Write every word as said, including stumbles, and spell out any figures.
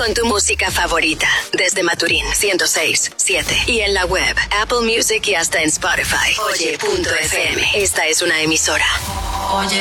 con tu música favorita. Desde Maturín ciento seis punto siete. Y en la web, Apple Music y hasta en Spotify. Oye punto f m. Esta es una emisora. Oye.